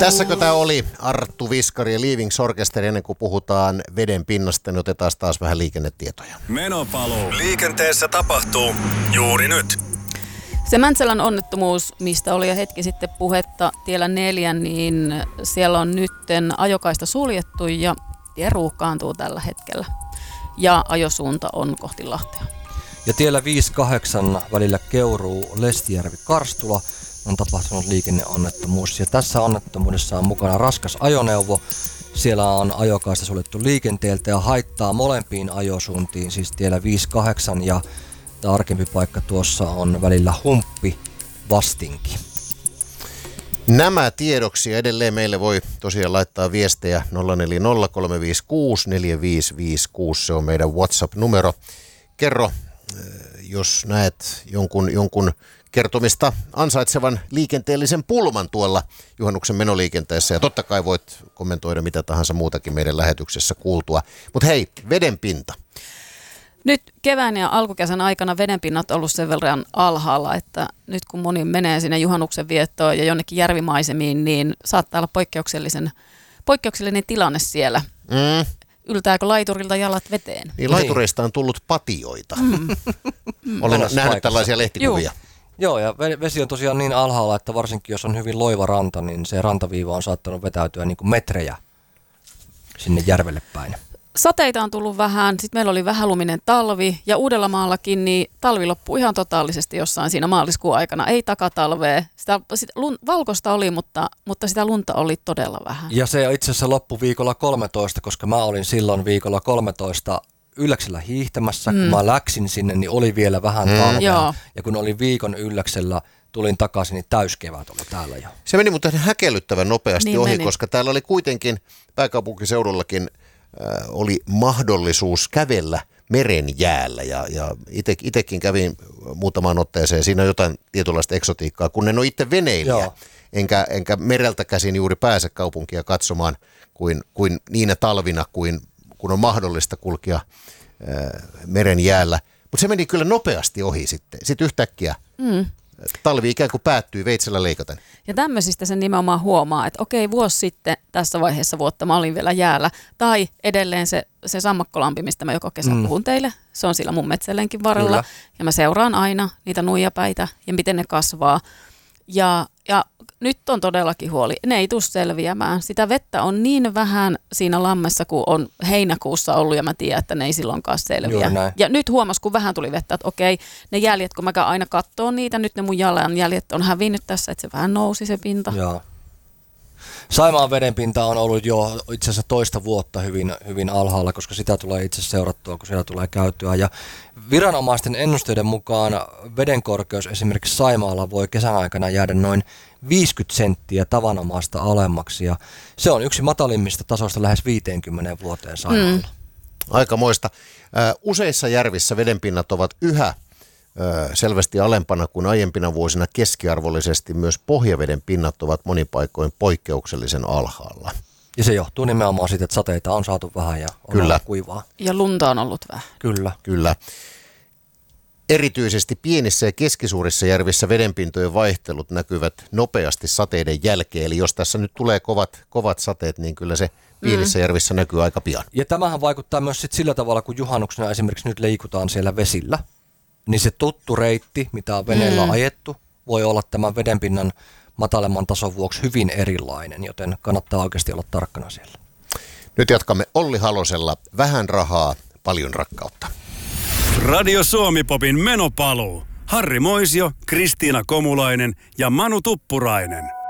Tässäkö tämä oli Arttu Viskari ja Leavings Orchestra? Ennen kuin puhutaan veden pinnasta, niin otetaan taas vähän liikennetietoja. Menopaluu. Liikenteessä tapahtuu juuri nyt. Se Mäntsälän onnettomuus, mistä oli jo hetki sitten puhetta tiellä 4, niin siellä on nytten ajokaista suljettu ja tie ruuhkaantuu tällä hetkellä. Ja ajosuunta on kohti Lahtea. Ja tiellä 58 välillä Keuruu-Lestijärvi-Karstula on tapahtunut liikenneonnettomuus. Ja tässä onnettomuudessa on mukana raskas ajoneuvo. Siellä on ajokaista suljettu liikenteeltä ja haittaa molempiin ajosuuntiin, siis tiellä 58 ja tarkempi paikka tuossa on välillä Humppi-Vastinki. Nämä tiedoksi edelleen meille voi tosiaan laittaa viestejä 0403564556, se on meidän WhatsApp-numero. Kerro, jos näet jonkun kertomista ansaitsevan liikenteellisen pulman tuolla juhannuksen menoliikenteessä. Ja totta kai voit kommentoida mitä tahansa muutakin meidän lähetyksessä kuultua. Mutta hei, vedenpinta. Nyt kevään ja alkukesän aikana vedenpinnat on ollut sen verran alhaalla, että nyt kun moni menee sinne juhannuksen viettoon ja jonnekin järvimaisemiin, niin saattaa olla poikkeuksellinen tilanne siellä. Yltääkö laiturilta jalat veteen? Niin, laitureista on tullut patioita. Olen nähnyt tällaisia lehtikuvia. Joo, ja vesi on tosiaan niin alhaalla, että varsinkin jos on hyvin loiva ranta, niin se rantaviiva on saattanut vetäytyä niin kuin metrejä sinne järvelle päin. Sateita on tullut vähän, sitten meillä oli vähäluminen talvi ja Uudellamaallakin niin talvi loppui ihan totaalisesti jossain siinä maaliskuun aikana. Ei takatalvea, valkoista oli, mutta sitä lunta oli todella vähän. Ja se itse asiassa loppui viikolla 13, koska mä olin silloin viikolla 13 Ylläksellä hiihtämässä. Kun mä läksin sinne, niin oli vielä vähän talvea. Ja kun olin viikon Ylläksellä, tulin takaisin, niin täyskevät oli täällä jo. Se meni muuten häkellyttävän nopeasti niin ohi, koska täällä oli kuitenkin pääkaupunkiseudullakin oli mahdollisuus kävellä meren jäällä ja itsekin kävin muutamaan otteeseen. Siinä on jotain tietynlaista eksotiikkaa, kun en ole itse veneilijä, enkä mereltä käsin juuri pääse kaupunkia katsomaan kuin niinä talvina, kun on mahdollista kulkea meren jäällä. Mutta se meni kyllä nopeasti ohi sitten. Sitten yhtäkkiä talvi ikään kuin päättyi veitsellä leikaten. Ja tämmöisistä sen nimenomaan huomaa, että okei, vuosi sitten tässä vaiheessa vuotta mä olin vielä jäällä. Tai edelleen se sammakkolampi, mistä mä joka kesä puhun teille. Se on sillä mun metsällenkin varrella. Kyllä. Ja mä seuraan aina niitä nuijapäitä ja miten ne kasvaa. Ja nyt on todellakin huoli. Ne ei tule selviämään. Sitä vettä on niin vähän siinä lammessa, kun on heinäkuussa ollut ja mä tiedän, että ne ei silloinkaan selviä. Ja nyt huomas, kun vähän tuli vettä, että okei, ne jäljet, kun mä käyn aina kattoo niitä, nyt ne mun jalanjäljet on hävinnyt tässä, että se vähän nousi se pinta. Joo. Saimaan vedenpinta on ollut jo itse asiassa toista vuotta hyvin alhaalla, koska sitä tulee itse seurattua, kun siellä tulee käytyä. Ja viranomaisten ennusteiden mukaan vedenkorkeus esimerkiksi Saimaalla voi kesän aikana jäädä noin 50 senttiä tavanomaista alemmaksi. Ja se on yksi matalimmista tasoista lähes 50 vuoteen Saimaalla. Aikamoista. Useissa järvissä vedenpinnat ovat yhä selvästi alempana kuin aiempina vuosina keskiarvollisesti. Myös pohjaveden pinnat ovat monin paikoin poikkeuksellisen alhaalla. Ja se johtuu nimenomaan siitä, että sateita on saatu vähän ja on ollut kuivaa. Ja lunta on ollut vähän. Kyllä. Erityisesti pienissä ja keskisuurissa järvissä vedenpintojen vaihtelut näkyvät nopeasti sateiden jälkeen. Eli jos tässä nyt tulee kovat sateet, niin kyllä se pienissä järvissä näkyy aika pian. Ja tämähän vaikuttaa myös sit sillä tavalla, kun juhannuksena esimerkiksi nyt liikutaan siellä vesillä. Niin se tuttu reitti, mitä on veneellä ajettu, voi olla tämän vedenpinnan matalemman tason vuoksi hyvin erilainen, joten kannattaa oikeasti olla tarkkana siellä. Nyt jatkamme Olli Halosella. Vähän rahaa, paljon rakkautta. Radio Suomi-popin menopaluu. Harri Moisio, Kristiina Komulainen ja Manu Tuppurainen.